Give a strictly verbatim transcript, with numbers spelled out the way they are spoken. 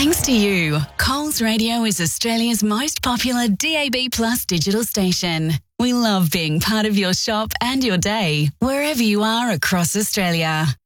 Thanks to you, Coles Radio is Australia's most popular D A B Plus digital station. We love being part of your shop and your day, wherever you are across Australia.